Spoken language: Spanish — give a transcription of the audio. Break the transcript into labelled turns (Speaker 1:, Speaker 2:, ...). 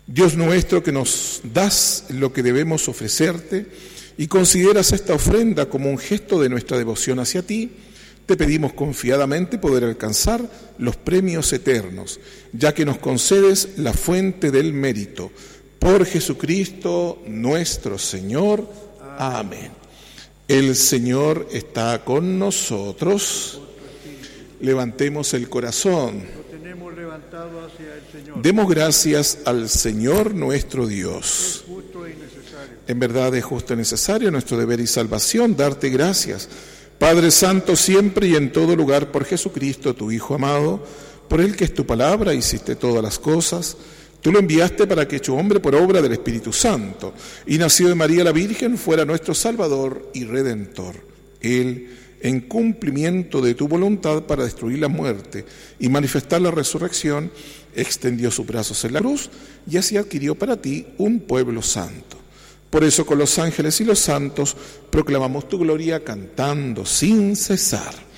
Speaker 1: Dios nuestro, que nos das lo que debemos ofrecerte y consideras esta ofrenda como un gesto de nuestra devoción hacia ti, te pedimos confiadamente poder alcanzar los premios eternos, ya que nos concedes la fuente del mérito. Por Jesucristo nuestro Señor. Amén. El Señor está con nosotros. Levantemos el corazón.
Speaker 2: Lo tenemos levantado hacia el Señor.
Speaker 1: Demos gracias al Señor nuestro Dios.
Speaker 2: Es justo y necesario.
Speaker 1: En verdad es justo y necesario, nuestro deber y salvación, darte gracias, Padre Santo, siempre y en todo lugar, por Jesucristo, tu Hijo amado, por el que es tu palabra, hiciste todas las cosas. Tú lo enviaste para que, hecho hombre por obra del Espíritu Santo, y nacido de María la Virgen, fuera nuestro Salvador y Redentor. Él, en cumplimiento de tu voluntad para destruir la muerte y manifestar la resurrección, extendió sus brazos en la cruz y así adquirió para ti un pueblo santo. Por eso con los ángeles y los santos proclamamos tu gloria cantando sin cesar.